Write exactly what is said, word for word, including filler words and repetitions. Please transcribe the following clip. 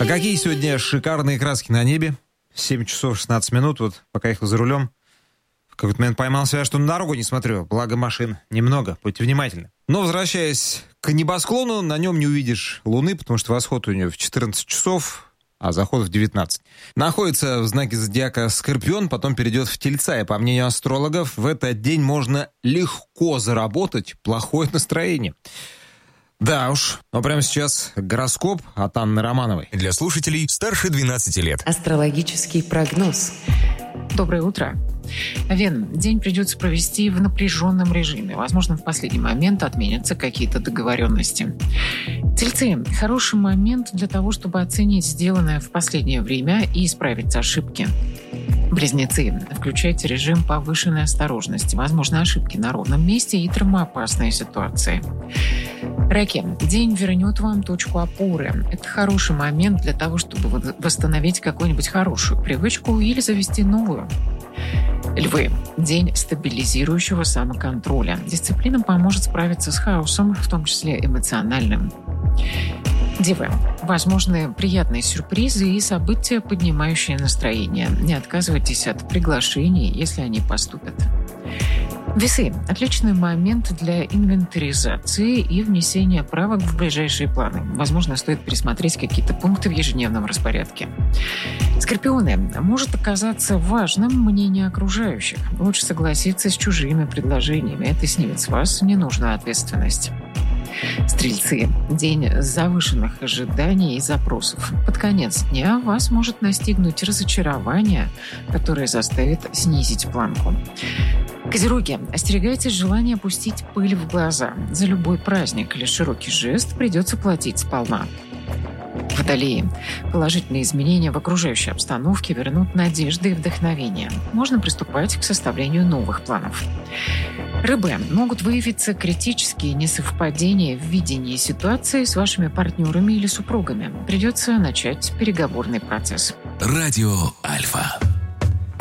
А какие сегодня шикарные краски на небе? семь часов шестнадцать минут, вот пока ехал за рулем. В какой-то момент поймал себя, что на дорогу не смотрю. Благо машин немного, будьте внимательны. Но возвращаясь к небосклону, на нем не увидишь луны, потому что восход у нее в четырнадцать часов, а заход в девятнадцать. Находится в знаке зодиака Скорпион, потом перейдет в Тельца. И по мнению астрологов, в этот день можно легко заработать плохое настроение. Да уж, но прямо сейчас гороскоп от Анны Романовой. Для слушателей старше двенадцати лет. Астрологический прогноз. Доброе утро. Овен, день придется провести в напряженном режиме. Возможно, в последний момент отменятся какие-то договоренности. Тельцы, хороший момент для того, чтобы оценить сделанное в последнее время и исправить ошибки. Близнецы, включайте режим повышенной осторожности. Возможны ошибки на ровном месте и травмоопасные ситуации. Раки, день вернет вам точку опоры. Это хороший момент для того, чтобы восстановить какую-нибудь хорошую привычку или завести новую. Львы, день стабилизирующего самоконтроля. Дисциплина поможет справиться с хаосом, в том числе эмоциональным. Девы, возможны приятные сюрпризы и события, поднимающие настроение. Не отказывайтесь от приглашений, если они поступят. Весы, отличный момент для инвентаризации и внесения правок в ближайшие планы. Возможно, стоит пересмотреть какие-то пункты в ежедневном распорядке. Скорпионы, может оказаться важным мнение окружающих. Лучше согласиться с чужими предложениями. Это снимет с вас ненужную ответственность. Стрельцы, день завышенных ожиданий и запросов. Под конец дня вас может настигнуть разочарование, которое заставит снизить планку. Козероги, остерегайтесь желания пустить пыль в глаза. За любой праздник или широкий жест придется платить сполна. Водолеи, положительные изменения в окружающей обстановке вернут надежды и вдохновение. Можно приступать к составлению новых планов. Рыбы, могут выявиться критические несовпадения в видении ситуации с вашими партнерами или супругами. Придется начать переговорный процесс. Радио Альфа.